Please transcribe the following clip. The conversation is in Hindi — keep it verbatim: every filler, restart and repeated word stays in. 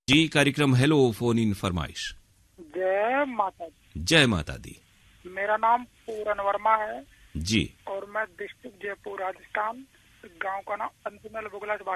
जी, कार्यक्रम हेलो फोन इन फरमाइश। जय माता दी। जय माता दी। मेरा नाम पूरन वर्मा है जी, और मैं डिस्ट्रिक्ट जयपुर राजस्थान, गांव का नाम अंजमल बुगला से बात